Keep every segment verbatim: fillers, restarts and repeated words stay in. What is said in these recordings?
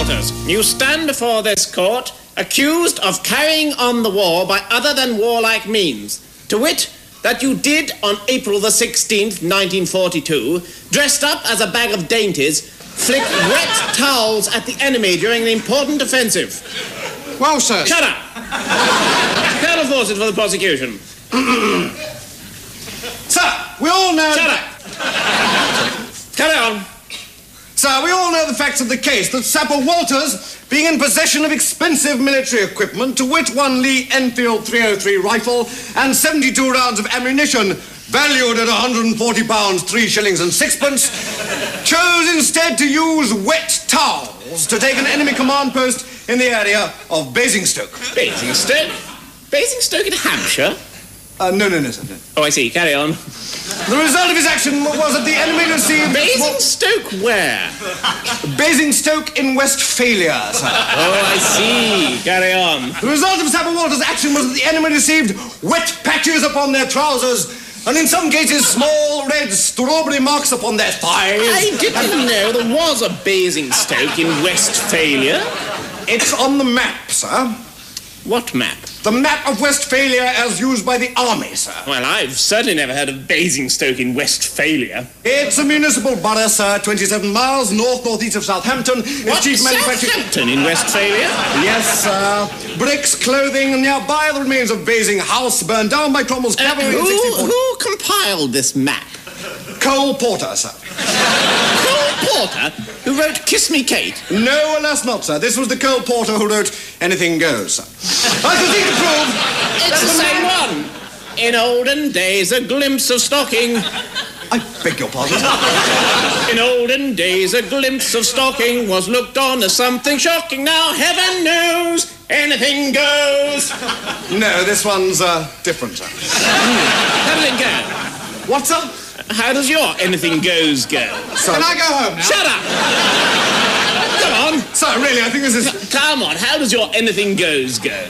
Waters, you stand before this court accused of carrying on the war by other than warlike means, to wit, that you did on April the sixteenth, nineteen forty-two, dressed up as a bag of dainties, flick wet towels at the enemy during an important offensive. Well, sir... Shut up! Colonel Fawcett for the prosecution. Sir, we all know... Shut up! Carry on. Sir, we all know the facts of the case, that Sapper Walters, being in possession of expensive military equipment, to wit one Lee Enfield three oh three rifle and seventy-two rounds of ammunition, valued at one hundred forty pounds, three shillings and sixpence, chose instead to use wet towels to take an enemy command post in the area of Basingstoke. Basingstoke? Basingstoke in Hampshire? Uh, no, no, no, sir, no. Oh, I see. Carry on. The result of his action was that the enemy received... Basingstoke where? Basingstoke in Westphalia, sir. Oh, I see. Carry on. The result of Sapper Walters' action was that the enemy received wet patches upon their trousers and in some cases small red strawberry marks upon their thighs. I didn't know there was a Basingstoke in Westphalia. It's on the map, sir. What map? The map of Westphalia as used by the army, sir. Well, I've certainly never heard of Basingstoke in Westphalia. It's a municipal borough, sir, twenty-seven miles north-northeast of Southampton. What, chief Southampton in Westphalia? Yes, sir. Bricks, clothing, and nearby the remains of Basing House burned down by Cromwell's Uh, cavalry who, in sixteen forty. who compiled this map? Cole Porter, sir. Cole Porter, who wrote Kiss Me Kate? No, alas not, sir. This was the Cole Porter who wrote Anything Goes, sir. I can see the proof. It's the same one. In olden days, a glimpse of stocking. I beg your pardon. In olden days, a glimpse of stocking was looked on as something shocking. Now, heaven knows, anything goes. No, this one's uh, different, sir. How does it go? What, sir? How does your anything goes go? Sir. Can I go home now? Shut up! Come on. Sir, really, I think this is... Come on, how does your anything goes go?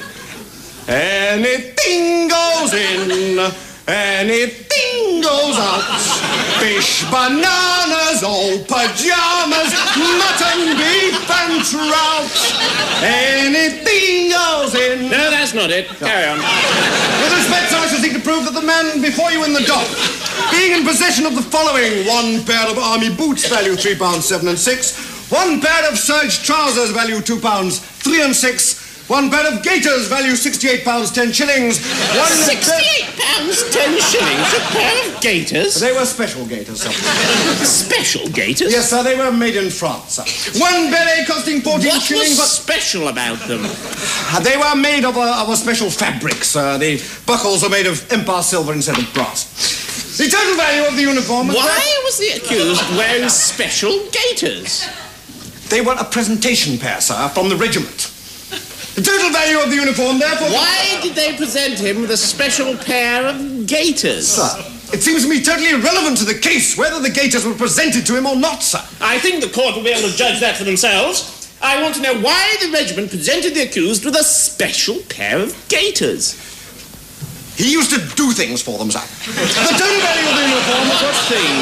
Anything goes in, anything goes out. Fish, bananas, old pajamas, mutton, beef and trout. Anything goes in. No, that's not it. Carry on. With respect, sir, I shall seek to prove that the man before you in the dock, being in possession of the following: one pair of army boots, value three pounds seven and six, one pair of serge trousers, value two pounds three and six, one pair of gaiters, value sixty-eight pounds ten shillings, one Sixty-eight pounds ten shillings. A pair of gaiters. They were special gaiters, sir. Special gaiters. Yes, sir, they were made in France, sir. One beret costing fourteen What shillings, was but special about them? they were made of a, of a special fabric, sir. The buckles are made of Empire silver instead of brass. The total value of the uniform was... Why was the accused wearing special gaiters? They were a presentation pair, sir, from the regiment. The total value of the uniform, therefore... Why did they present him with a special pair of gaiters? Sir, it seems to me totally irrelevant to the case whether the gaiters were presented to him or not, sir. I think the court will be able to judge that for themselves. I want to know why the regiment presented the accused with a special pair of gaiters. He used to do things for them, sir. The total value of the uniform... What things?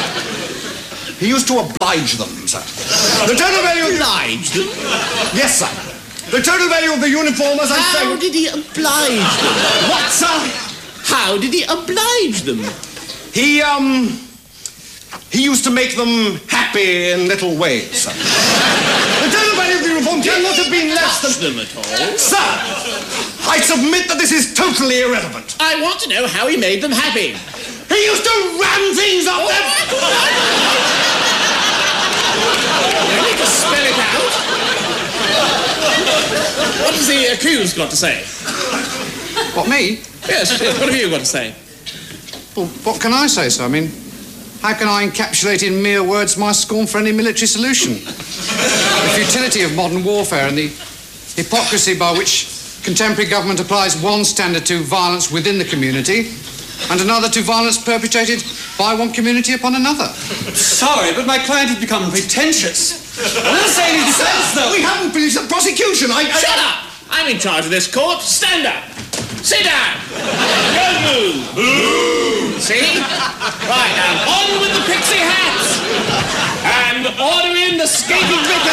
He used to oblige them, sir. The total value of... Oblige them? Yes, sir. The total value of the uniform, as I say... How did he oblige them? What, sir? How did he oblige them? He, um... He used to make them happy in little ways, sir. The total value of the uniform cannot have been less than... them at all? Sir! I submit that this is totally irrelevant. I want to know how he made them happy. He used to ram things up them... You need to spell it out. What has the accused got to say? What, me? Yes, yes, what have you got to say? Well, what can I say, sir? I mean, how can I encapsulate in mere words my scorn for any military solution? The futility of modern warfare and the hypocrisy by which contemporary government applies one standard to violence within the community and another to violence perpetrated by one community upon another. Sorry, but my client has become pretentious. I'm not saying any sense, though. We haven't finished the prosecution. I, I... Shut up! I'm in charge of this court. Stand up. Sit down. Don't move. Move. See? Right, now, on with the pixie hats. And order in the skating victim.